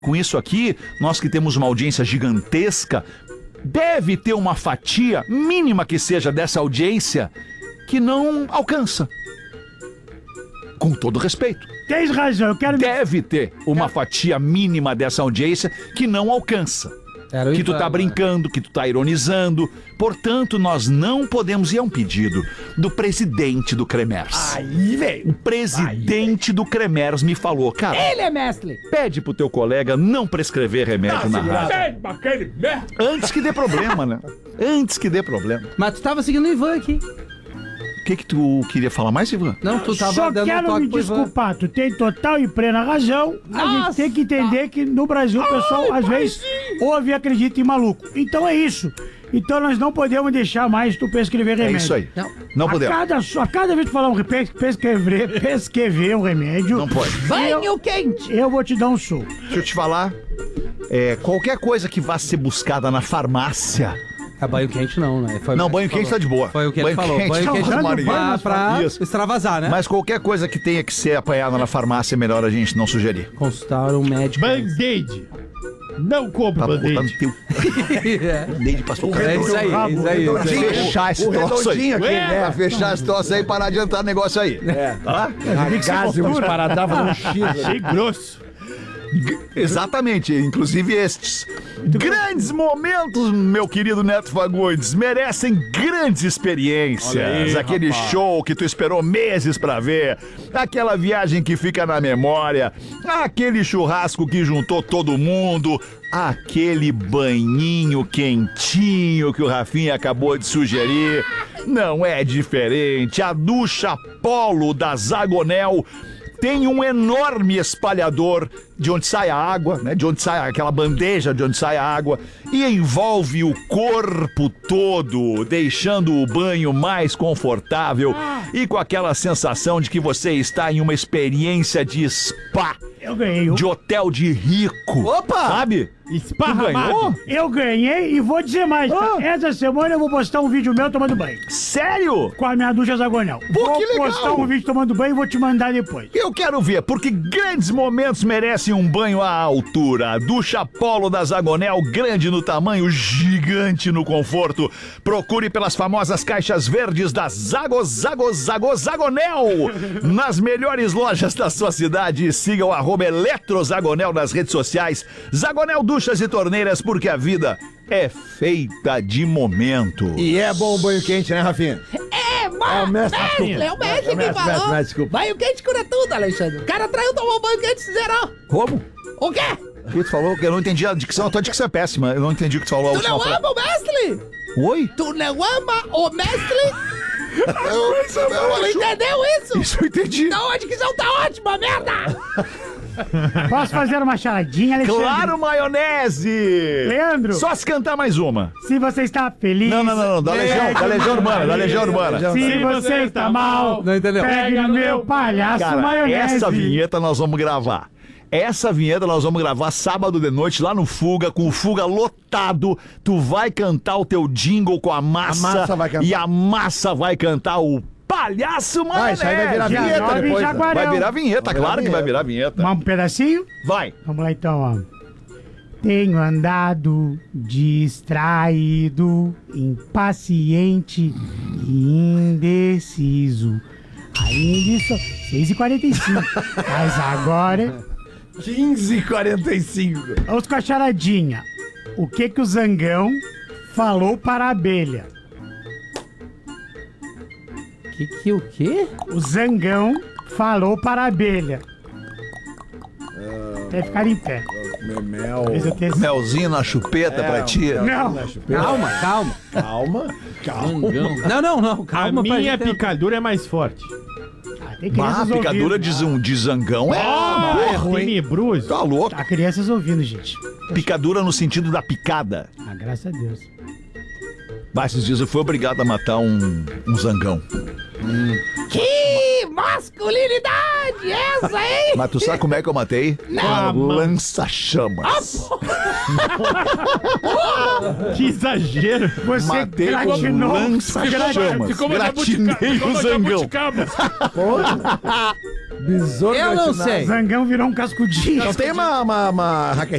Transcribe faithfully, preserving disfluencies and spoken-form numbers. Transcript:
Com isso aqui, nós que temos uma audiência gigantesca, deve ter uma fatia, mínima que seja, dessa audiência que não alcança. Com todo respeito. Tens razão, eu quero... Deve ter uma fatia mínima dessa audiência que não alcança. Era Que tu tá brincando, que tu tá ironizando. Portanto, nós não podemos... E é um pedido do presidente do Cremers. Aí, velho. O presidente do Cremers me falou, cara... Ele é mestre. Pede pro teu colega não prescrever remédio na rádio. Antes que dê problema, né? Antes que dê problema. Mas tu tava seguindo o Ivan aqui. O que que tu queria falar mais, Ivan? Não, tu tava Só dando um quero toque me pro Ivan. desculpar, tu tem total e plena razão. A Nossa. gente tem que entender que no Brasil o pessoal às vezes ouve e acredita em maluco. Então é isso. Então nós não podemos deixar mais tu prescrever remédio. É isso aí. Não. Não A podemos. cada, a cada vez que falar um re- pes- prescrever, prescrever um remédio, Não pode. Banho quente. eu vou te dar um soco. Deixa eu te falar. É, qualquer coisa que vá ser buscada na farmácia... É banho quente não, né? Foi Não, o que banho ele quente tá falou. de boa. Foi o que ele Banho falou. quente Banho tá quente usando pra, ninguém. pra Isso. extravasar, né? Mas qualquer coisa que tenha que ser apanhada na farmácia é melhor a gente não sugerir. Consultar um médico. Band-aid. Não compre Pra botar no band-aid. teu... É. Band-aid pra socar. É isso aí, é isso aí. é isso aí. Fechar esse O troço aí. redondinho aqui, Ué, né? Pra fechar esse troço aí e parar de adiantar o negócio aí. É. Tá? Gás e umas paradas dava um X. Achei grosso. Exatamente, inclusive estes. Grandes momentos, meu querido Neto Fagundes, merecem grandes experiências. Olha aí, Aquele rapaz. show que tu esperou meses pra ver, aquela viagem que fica na memória, aquele churrasco que juntou todo mundo, aquele banhinho quentinho que o Rafinha acabou de sugerir. Não é diferente. A ducha Polo da Zagonel tem um enorme espalhador de onde sai a água, né? De onde sai aquela bandeja de onde sai a água e envolve o corpo todo, deixando o banho mais confortável e com aquela sensação de que você está em uma experiência de spa, Eu ganhei. um. de hotel de rico. Opa! Sabe? Tu Esparramado. ganhou? Eu ganhei e vou dizer mais, tá? Essa semana eu vou postar um vídeo meu tomando banho. Sério? Com a minha ducha Zagonel. Pô, vou que legal. postar um vídeo tomando banho e vou te mandar depois. Eu quero ver, porque grandes momentos merecem um banho à altura. Ducha Polo da Zagonel, grande no tamanho, gigante no conforto. Procure pelas famosas caixas verdes da Zago, Zago, Zago, Zagonel. Nas melhores lojas da sua cidade. E siga o arroba Eletrozagonel nas redes sociais. Zagonel Duchas e Torneiras, porque a vida é feita de momento. E é bom o banho quente, né, Rafinha? É, É o mano, mestre, mestre, desculpa. é o mestre É o que mestre, falou. mestre, mestre, desculpa. Banho quente cura tudo, Alexandre. O cara traiu, tomou banho quente e zerou. Como? O quê? O que tu falou? Eu não entendi a dicção, a tua dicção é péssima. Eu não entendi o que tu falou. a Tu última não frase. ama o mestre? Oi? Tu não ama o mestre? Eu, eu Tu entendeu isso? Isso eu entendi. Então a dicção tá ótima, merda. Posso fazer uma charadinha, Alexandre? Claro, maionese! Leandro, Só se cantar mais uma. se você está feliz... Não, não, não, não. Da Legião, da Legião Urbana, da Legião Urbana. Se você está mal, Não entendeu? pegue no meu palhaço Cara, maionese. essa vinheta nós vamos gravar. Essa vinheta nós vamos gravar sábado de noite lá no Fuga, com o Fuga lotado. Tu vai cantar o teu jingle com a massa, A massa vai cantar. e a massa vai cantar o Palhaço Maionese. Ah, isso aí vai virar Dia vinheta nove em depois. né? Jaguarão. Vai virar vinheta, Vai virar claro que vai vinheta. virar vinheta. Um pedacinho? Vai. Vamos lá então, ó. Tenho andado distraído, impaciente e indeciso. Ainda só seis e quarenta e cinco. Mas agora, quinze e quarenta e cinco. vamos com a charadinha. O que que o Zangão falou para a abelha? Que que o quê? O Zangão falou para a abelha. Até ficar em pé. Mel. Fez o texto. Melzinho na chupeta pra ti. Não, Calma, calma. Calma, calma. Não, não, não. A Calma pra minha gente- picadura é mais forte. ah, tem Bah, crianças a picadura ouvindo. de, zan- de zangão é. Ah, porra, é ruim. Tenebroso. Tá louco. Há crianças ouvindo, gente. Picadura no sentido da picada. Ah, graças a Deus. Bah, esses dias eu fui obrigado a matar um, um zangão. Que masculinidade essa, hein? Mas tu sabe como é que eu matei? Não. Lança-chamas. Que exagero. Você Matei com gratinou. lança-chamas. Ficou uma Gratinei jabutica- ficou o uma zangão. jabuticaba. Besouro Eu não gatinado. sei. Zangão virou um cascudinho. Não tem uma, uma, uma